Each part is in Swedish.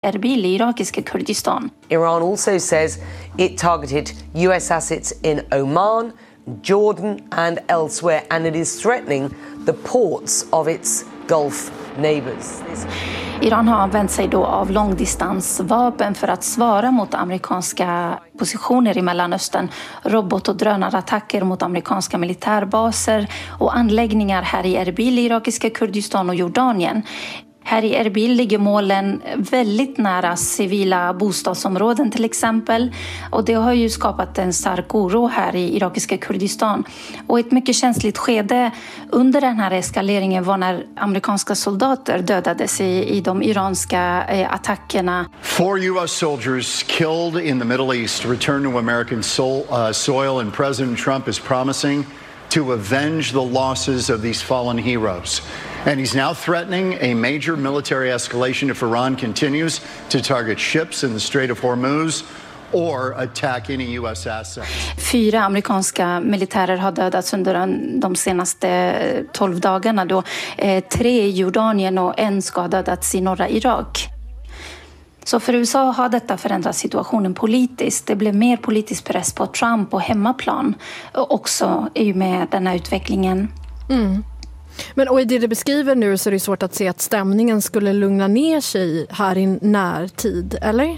Erbil i irakiska Kurdistan. Iran also says it targeted US assets in Oman, Jordan and elsewhere, and it is threatening the ports of its Gulf neighbors. Iran har använt sig då av långdistansvapen för att svara mot amerikanska positioner i Mellanöstern, robot- och drönarattacker mot amerikanska militärbaser och anläggningar här i Erbil i irakiska Kurdistan och Jordanien. Här i Erbil ligger målen väldigt nära civila bostadsområden till exempel. Och det har ju skapat en stark oro här i irakiska Kurdistan. Och ett mycket känsligt skede under den här eskaleringen var när amerikanska soldater dödades i de iranska attackerna. 4 US soldiers killed in the Middle East return to American soil, and President Trump is promising to avenge the losses of these fallen heroes. And he's now threatening a major military escalation if Iran continues to target ships in the Strait of Hormuz or attack any US assets. 4 amerikanska militärer har dödats under de senaste 12 dagarna då. 3 i Jordanien och 1 ska ha dödats i norra Irak. Så för USA har detta förändrat situationen politiskt. Det blev mer politisk press på Trump på hemmaplan också i med den här utvecklingen. Mm. Men och i det du beskriver nu så är det svårt att se att stämningen skulle lugna ner sig här i närtid, eller?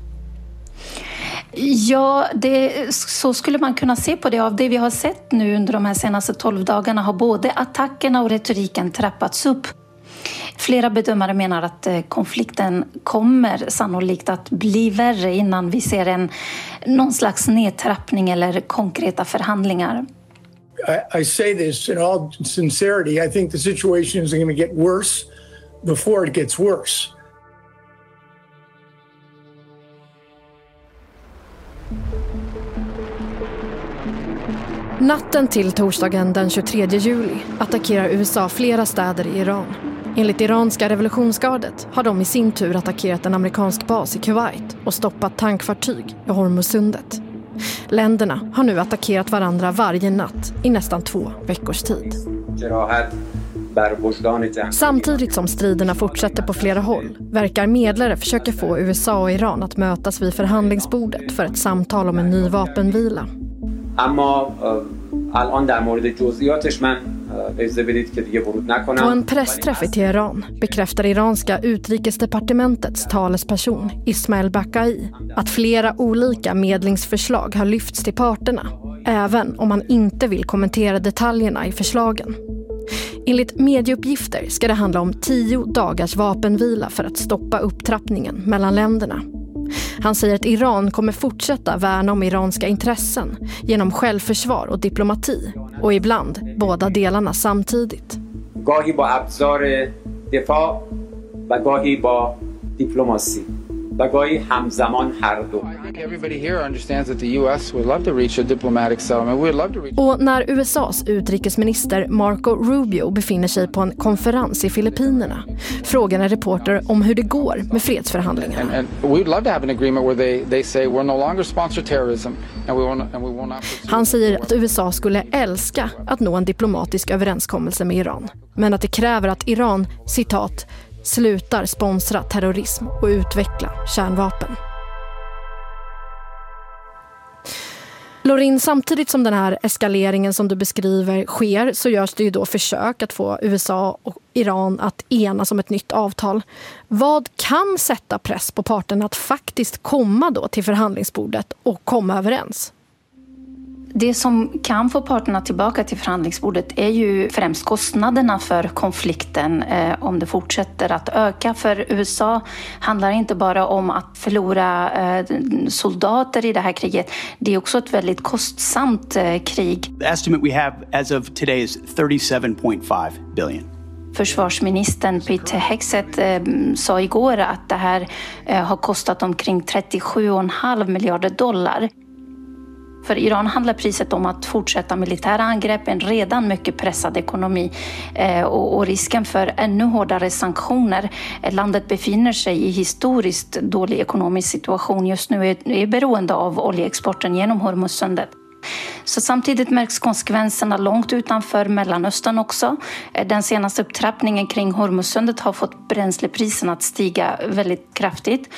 Ja, så skulle man kunna se på det. Av det vi har sett nu under de här senaste 12 dagarna har både attackerna och retoriken trappats upp. Flera bedömare menar att konflikten kommer sannolikt att bli värre innan vi ser någon slags nedtrappning eller konkreta förhandlingar. I say this in all sincerity. I think the situation is going to get worse before it gets worse. Natten till torsdagen den 23 juli attackerar USA flera städer i Iran. Enligt iranska revolutionsgardet har de i sin tur attackerat en amerikansk bas i Kuwait och stoppat tankfartyg i Hormuzsundet. Länderna har nu attackerat varandra varje natt i nästan 2 veckors tid. Samtidigt som striderna fortsätter på flera håll verkar medlare försöka få USA och Iran att mötas vid förhandlingsbordet för ett samtal om en ny vapenvila. På en pressträff i Teheran bekräftar iranska utrikesdepartementets talesperson Ismail Bakai att flera olika medlingsförslag har lyfts till parterna, även om man inte vill kommentera detaljerna i förslagen. Enligt medieuppgifter ska det handla om 10 dagars vapenvila för att stoppa upptrappningen mellan länderna. Han säger att Iran kommer fortsätta värna om iranska intressen genom självförsvar och diplomati och ibland båda delarna samtidigt. Gahi ba abzar defa va gahi ba diplomasi. Och när USAs utrikesminister Marco Rubio befinner sig på en konferens i Filippinerna frågar en reporter om hur det går med fredsförhandlingarna. Han säger att USA skulle älska att nå en diplomatisk överenskommelse med Iran, men att det kräver att Iran, citat, slutar sponsra terrorism och utveckla kärnvapen. Lorin, samtidigt som den här eskaleringen som du beskriver sker så görs det ju då försök att få USA och Iran att enas om ett nytt avtal. Vad kan sätta press på parterna att faktiskt komma då till förhandlingsbordet och komma överens? Det som kan få parterna tillbaka till förhandlingsbordet är ju främst kostnaderna för konflikten om det fortsätter att öka. För USA handlar inte bara om att förlora soldater i det här kriget. Det är också ett väldigt kostsamt krig. The estimate we have as of today is 37.5 billion. Försvarsministern Pete Hegseth sa igår att det här har kostat omkring 37,5 miljarder dollar. För Iran handlar priset om att fortsätta militära angrepp, en redan mycket pressad ekonomi och risken för ännu hårdare sanktioner. Landet befinner sig i historiskt dålig ekonomisk situation just nu, är beroende av oljeexporten genom Hormuzsundet. Så samtidigt märks konsekvenserna långt utanför Mellanöstern också. Den senaste upptrappningen kring Hormuzsundet har fått bränslepriserna att stiga väldigt kraftigt.